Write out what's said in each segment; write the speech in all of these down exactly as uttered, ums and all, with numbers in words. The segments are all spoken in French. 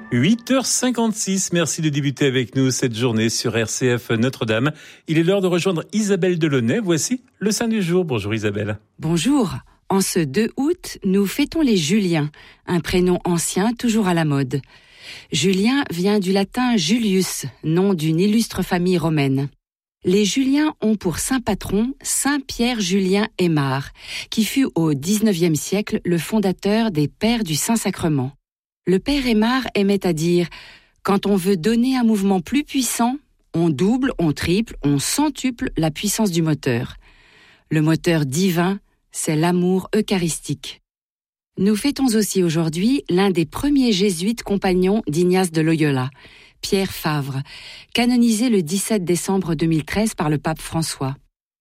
huit heures cinquante-six, merci de débuter avec nous cette journée sur R C F Notre-Dame. Il est l'heure de rejoindre Isabelle Delaunay. Voici le saint du jour. Bonjour Isabelle. Bonjour. En ce deux août, nous fêtons les Juliens, un prénom ancien toujours à la mode. Julien vient du latin Julius, nom d'une illustre famille romaine. Les Juliens ont pour saint patron saint Pierre Julien Aymar, qui fut au dix-neuvième siècle le fondateur des Pères du Saint-Sacrement. Le père Aymar aimait à dire « Quand on veut donner un mouvement plus puissant, on double, on triple, on centuple la puissance du moteur. Le moteur divin, c'est l'amour eucharistique. » Nous fêtons aussi aujourd'hui l'un des premiers jésuites compagnons d'Ignace de Loyola, Pierre Favre, canonisé le dix-sept décembre deux mille treize par le pape François.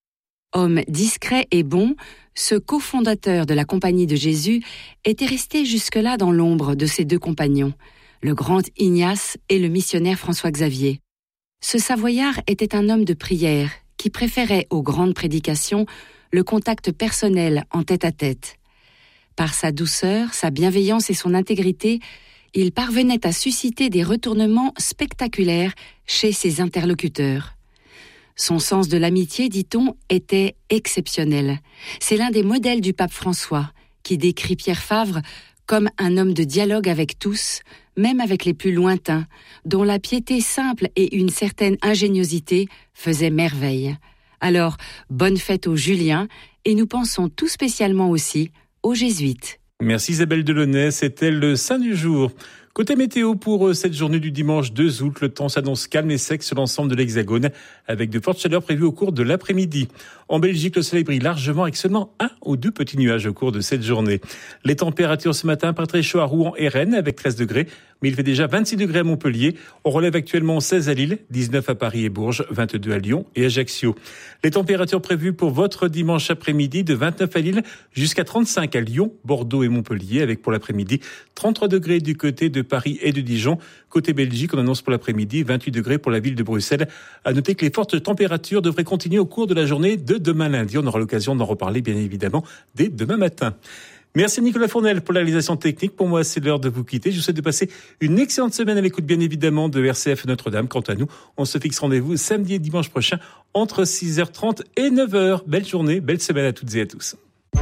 Homme discret et bon, ce cofondateur de la Compagnie de Jésus était resté jusque-là dans l'ombre de ses deux compagnons, le grand Ignace et le missionnaire François-Xavier. Ce Savoyard était un homme de prière qui préférait aux grandes prédications le contact personnel en tête-à-tête. Par sa douceur, sa bienveillance et son intégrité, il parvenait à susciter des retournements spectaculaires chez ses interlocuteurs. Son sens de l'amitié, dit-on, était exceptionnel. C'est l'un des modèles du pape François, qui décrit Pierre Favre comme un homme de dialogue avec tous, même avec les plus lointains, dont la piété simple et une certaine ingéniosité faisaient merveille. Alors, bonne fête aux Juliens, et nous pensons tout spécialement aussi aux Jésuites. Merci Isabelle Delaunay, c'était le saint du jour. Côté météo pour cette journée du dimanche deux août, le temps s'annonce calme et sec sur l'ensemble de l'Hexagone, avec de fortes chaleurs prévues au cours de l'après-midi. En Belgique, le soleil brille largement avec seulement un ou deux petits nuages au cours de cette journée. Les températures ce matin, pas très chaud à Rouen et Rennes avec treize degrés, mais il fait déjà vingt-six degrés à Montpellier. On relève actuellement seize à Lille, dix-neuf à Paris et Bourges, vingt-deux à Lyon et Ajaccio. Les températures prévues pour votre dimanche après-midi de vingt-neuf à Lille jusqu'à trente-cinq à Lyon, Bordeaux et Montpellier, avec pour l'après-midi trente-trois degrés du côté de Paris et de Dijon. Côté Belgique, on annonce pour l'après-midi vingt-huit degrés pour la ville de Bruxelles. À noter que les fortes températures devraient continuer au cours de la journée de demain lundi. On aura l'occasion d'en reparler bien évidemment dès demain matin. Merci Nicolas Fournel pour la réalisation technique. Pour moi, c'est l'heure de vous quitter. Je vous souhaite de passer une excellente semaine à l'écoute bien évidemment de R C F Notre-Dame. Quant à nous, on se fixe rendez-vous samedi et dimanche prochain entre six heures trente et neuf heures. Belle journée, belle semaine à toutes et à tous.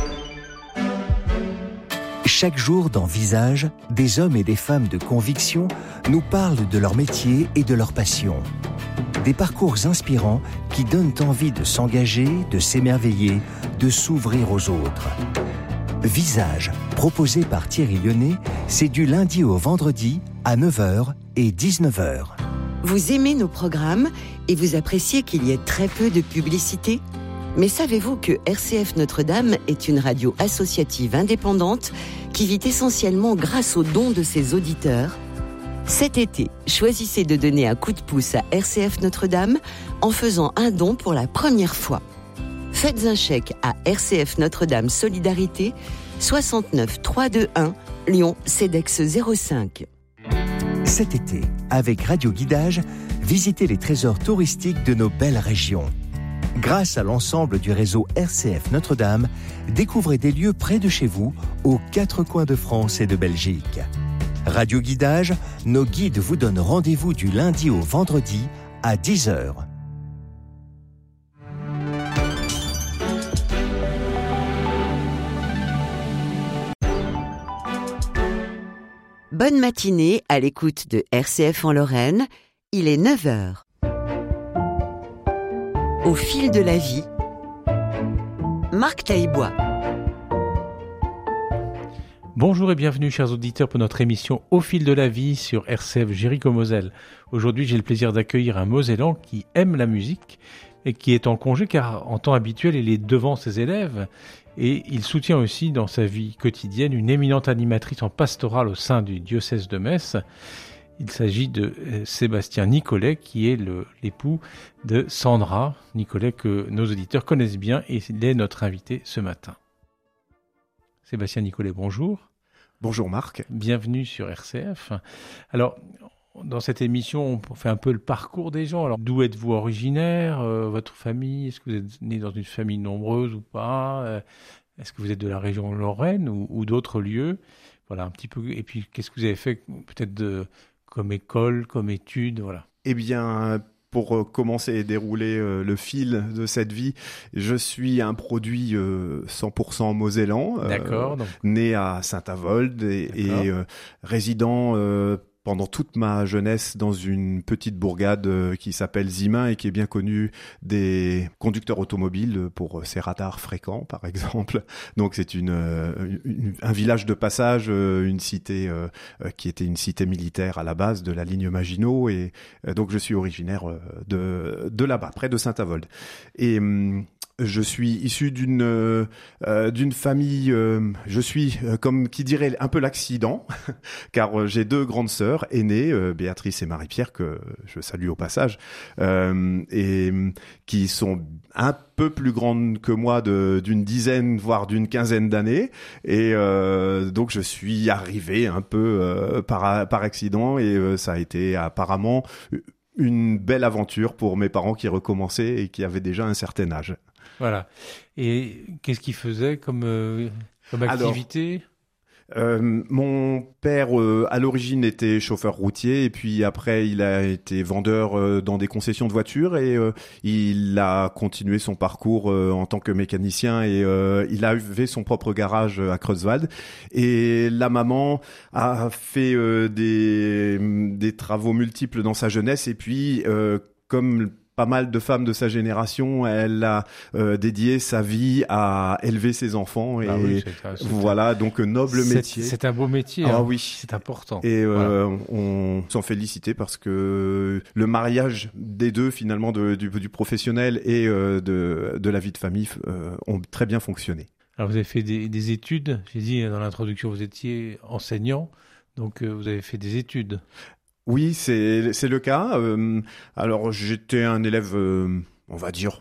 Chaque jour dans Visage, des hommes et des femmes de conviction nous parlent de leur métier et de leur passion. Des parcours inspirants qui donnent envie de s'engager, de s'émerveiller, de s'ouvrir aux autres. Visage, proposé par Thierry Lyonnais, c'est du lundi au vendredi à neuf heures et dix-neuf heures. Vous aimez nos programmes et vous appréciez qu'il y ait très peu de publicité ? Mais savez-vous que R C F Notre-Dame est une radio associative indépendante qui vit essentiellement grâce aux dons de ses auditeurs ? Cet été, choisissez de donner un coup de pouce à R C F Notre-Dame en faisant un don pour la première fois. Faites un chèque à R C F Notre-Dame Solidarité, soixante-neuf trois cent vingt-et-un, Lyon, CEDEX zéro cinq. Cet été, avec Radio Guidage, visitez les trésors touristiques de nos belles régions. Grâce à l'ensemble du réseau R C F Notre-Dame, découvrez des lieux près de chez vous, aux quatre coins de France et de Belgique. Radio Guidage, nos guides vous donnent rendez-vous du lundi au vendredi à dix heures. Bonne matinée à l'écoute de R C F en Lorraine, il est neuf heures. Au fil de la vie, Marc Taillebois. Bonjour et bienvenue chers auditeurs pour notre émission Au fil de la vie sur R C F Jéricho-Moselle. Aujourd'hui j'ai le plaisir d'accueillir un Mosellan qui aime la musique et qui est en congé car en temps habituel il est devant ses élèves et il soutient aussi dans sa vie quotidienne une éminente animatrice en pastorale au sein du diocèse de Metz. Il s'agit de Sébastien Nicolet, qui est le, l'époux de Sandra Nicolet, que nos auditeurs connaissent bien, et il est notre invité ce matin. Sébastien Nicolet, bonjour. Bonjour Marc. Bienvenue sur R C F. Alors, dans cette émission, on fait un peu le parcours des gens. Alors, d'où êtes-vous originaire, euh, votre famille ? Est-ce que vous êtes né dans une famille nombreuse ou pas ? euh, Est-ce que vous êtes de la région Lorraine ou, ou d'autres lieux ? Voilà, un petit peu. Et puis, qu'est-ce que vous avez fait peut-être de... comme école, comme étude, voilà. Eh bien, pour commencer et dérouler euh, le fil de cette vie, je suis un produit euh, cent pour cent mosellan, euh, D'accord, donc. né à Saint-Avold et, et euh, résident euh, pendant toute ma jeunesse dans une petite bourgade euh, qui s'appelle Zimin et qui est bien connue des conducteurs automobiles pour ses radars fréquents, par exemple. Donc c'est une, euh, une un village de passage, euh, une cité euh, qui était une cité militaire à la base de la ligne Maginot, et euh, donc je suis originaire euh, de de là-bas, près de Saint-Avold. Et hum, je suis issu d'une euh, d'une famille, euh, je suis euh, comme qui dirait un peu l'accident, car euh, j'ai deux grandes sœurs aînées, euh, Béatrice et Marie-Pierre, que je salue au passage, euh, et qui sont un peu plus grandes que moi de d'une dizaine voire d'une quinzaine d'années, et euh, donc je suis arrivé un peu euh, par par accident, et euh, ça a été apparemment une belle aventure pour mes parents qui recommençaient et qui avaient déjà un certain âge. Voilà. Et qu'est-ce qu'ils faisaient comme, euh, comme activité ? Alors, euh, mon père, euh, à l'origine, était chauffeur routier, et puis après, il a été vendeur euh, dans des concessions de voitures, et euh, il a continué son parcours euh, en tant que mécanicien, et euh, il avait son propre garage à Creuswald. Et la maman a fait euh, des, des travaux multiples dans sa jeunesse, et puis, euh, comme pas mal de femmes de sa génération, elle a euh, dédié sa vie à élever ses enfants, et ah oui, c'est, c'est voilà, donc noble c'est, métier. C'est un beau métier. Ah hein. oui, c'est important. Et euh, voilà. on s'en félicitait parce que le mariage des deux, finalement, de, du, du professionnel et euh, de, de la vie de famille, euh, ont très bien fonctionné. Alors vous avez fait des, des études. J'ai dit dans l'introduction, vous étiez enseignant, donc euh, vous avez fait des études. Oui, c'est c'est le cas. Euh, alors j'étais un élève, euh, on va dire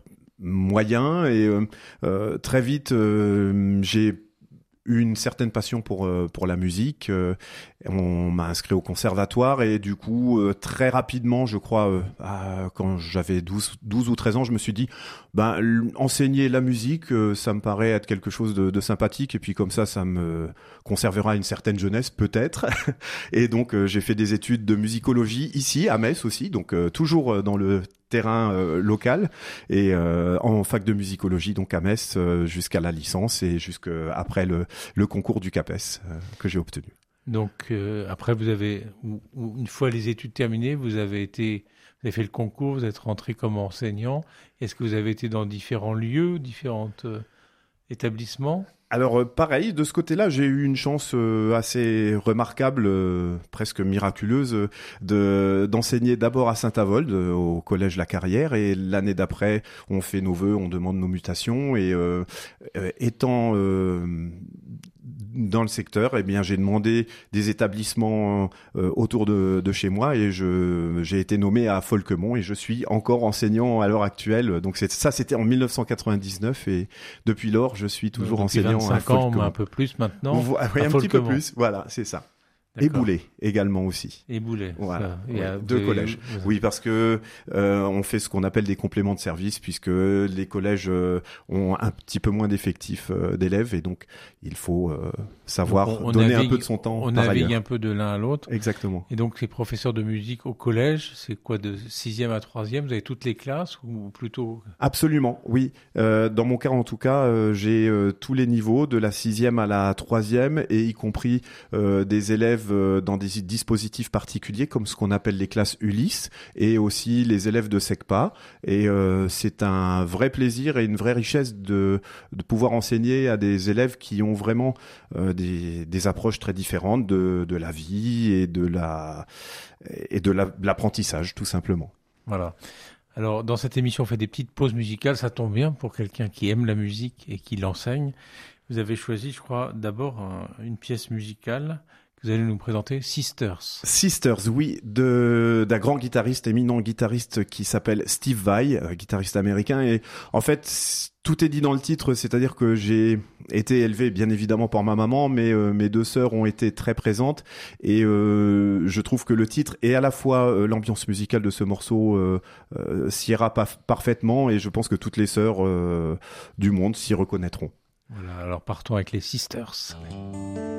moyen, et euh, euh, très vite euh, j'ai eu une certaine passion pour euh, pour la musique. Euh, on m'a inscrit au conservatoire, et du coup euh, très rapidement, je crois, euh, à, quand j'avais douze, douze ou treize ans, je me suis dit, ben enseigner la musique, euh, ça me paraît être quelque chose de, de sympathique, et puis comme ça, ça me conservera une certaine jeunesse peut-être. Et donc euh, j'ai fait des études de musicologie ici à Metz aussi, donc euh, toujours dans le terrain euh, local, et euh, en fac de musicologie donc à Metz euh, jusqu'à la licence, et jusqu'après le, le concours du CAPES euh, que j'ai obtenu. Donc euh, après vous avez, ou, ou, une fois les études terminées, vous avez été, vous avez fait le concours, vous êtes rentré comme enseignant. Est-ce que vous avez été dans différents lieux, différents euh, établissements ? Alors euh, pareil, de ce côté-là, j'ai eu une chance euh, assez remarquable, euh, presque miraculeuse, euh, de d'enseigner d'abord à Saint-Avold, euh, au collège La Carrière, et l'année d'après, on fait nos vœux, on demande nos mutations, et euh, euh, étant euh, dans le secteur, eh bien j'ai demandé des établissements euh, autour de, de chez moi, et je j'ai été nommé à Folquemont, et je suis encore enseignant à l'heure actuelle. Donc c'est, ça c'était en dix-neuf cent quatre-vingt-dix-neuf, et depuis lors je suis toujours donc, enseignant à vingt-cinq ans, Folquemont. un peu plus maintenant. Vo- oui, un petit peu plus, voilà, c'est ça. Et Boulay également aussi. Et Boulay. Voilà. Ouais, Ouais, deux des... collèges. Oui, parce que euh, on fait ce qu'on appelle des compléments de service, puisque les collèges euh, ont un petit peu moins d'effectifs euh, d'élèves, et donc il faut euh, savoir donc on, on donner navigue, un peu de son temps. On par navigue ailleurs. un peu de l'un à l'autre. Exactement. Et donc les professeurs de musique au collège, c'est quoi, de sixième à troisième? Vous avez toutes les classes ou plutôt? Absolument, oui. Euh, dans mon cas, en tout cas, euh, j'ai euh, tous les niveaux, de la sixième à la troisième, et y compris euh, des élèves euh, dans des dispositifs particuliers, comme ce qu'on appelle les classes Ulysse, et aussi les élèves de SECPA. Et euh, c'est un vrai plaisir et une vraie richesse de, de pouvoir enseigner à des élèves qui ont vraiment euh, des, des approches très différentes de, de la vie et de la et de, la, de l'apprentissage, tout simplement. Voilà. Alors, dans cette émission, on fait des petites pauses musicales. Ça tombe bien pour quelqu'un qui aime la musique et qui l'enseigne. Vous avez choisi, je crois, d'abord un, une pièce musicale que vous allez nous présenter, Sisters. Sisters, oui, de d'un grand guitariste, éminent guitariste qui s'appelle Steve Vai, euh, guitariste américain. Et en fait, tout est dit dans le titre, c'est-à-dire que j'ai été élevé bien évidemment par ma maman, mais euh, mes deux sœurs ont été très présentes, et euh, je trouve que le titre et à la fois euh, l'ambiance musicale de ce morceau euh, euh, s'y ira pa- parfaitement, et je pense que toutes les sœurs euh, du monde s'y reconnaîtront. Voilà, alors partons avec les Sisters.